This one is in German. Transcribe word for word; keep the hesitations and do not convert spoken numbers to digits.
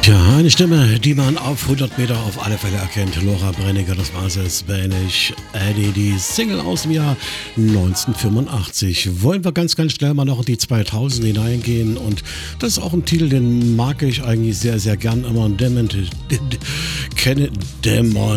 Ja, eine Stimme, die man auf hundert Meter auf alle Fälle erkennt. Laura Brenniger, das war es, Spanish Eddie, die Single aus dem Jahr neunzehnhundertfünfundachtzig. Wollen wir ganz, ganz schnell mal noch in die zweitausend hineingehen, und das ist auch ein Titel, den mag ich eigentlich sehr, sehr gern immer. Demon, Demon